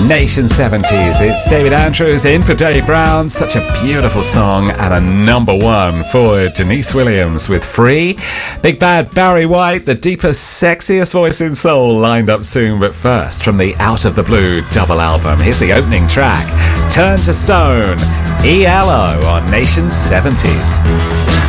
Nation 70s. It's David Andrews in for Dave Brown. Such a beautiful song and a number one for Denise Williams with Free. Big Bad Barry White, the deepest, sexiest voice in soul, lined up soon. But first, from the Out of the Blue double album, here's the opening track, Turn to Stone, ELO on Nation 70s.